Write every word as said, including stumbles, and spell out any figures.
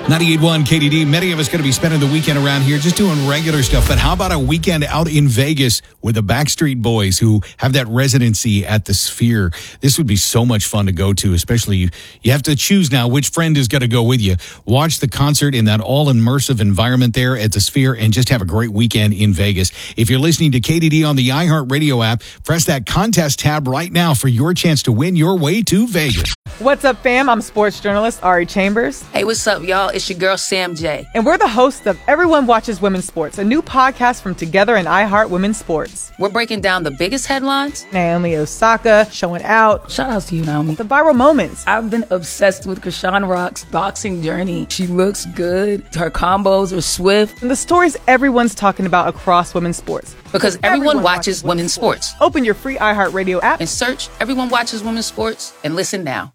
ninety-eight point one K D D. Many of us going to be spending the weekend around here just doing regular stuff. But how about a weekend out in Vegas with the Backstreet Boys who have that residency at the Sphere? This would be so much fun to go to, especially you, you have to choose now which friend is going to go with you. Watch the concert in that all-immersive environment there at the Sphere and just have a great weekend in Vegas. If you're listening to K D D on the iHeartRadio app, press that contest tab right now for your chance to win your way to Vegas. What's up, fam? I'm sports journalist Ari Chambers. Hey, what's up, y'all? It's your girl, Sam J. And we're the hosts of Everyone Watches Women's Sports, a new podcast from Together and iHeart Women's Sports. We're breaking down the biggest headlines. Naomi Osaka showing out. Shout out to you, Naomi. The viral moments. I've been obsessed with Krishan Rock's boxing journey. She looks good. Her combos are swift. And the stories everyone's talking about across women's sports. Because everyone, everyone watches, watches women's sports. sports. Open your free iHeartRadio app and search Everyone Watches Women's Sports and listen now.